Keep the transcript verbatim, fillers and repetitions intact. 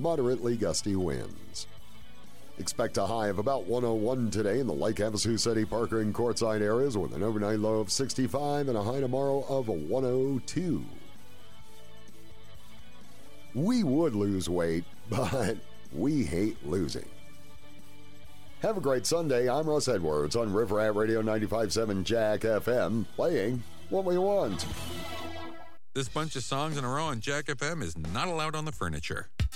moderately gusty winds. Expect a high of about one oh one today in the Lake Havasu City, Parker, and Quartzsite areas with an overnight low of sixty-five and a high tomorrow of one oh two. We would lose weight, but we hate losing. Have a great Sunday. I'm Russ Edwards on River Rat Radio ninety-five point seven Jack F M, playing what we want. This bunch of songs in a row on Jack F M is not allowed on the furniture.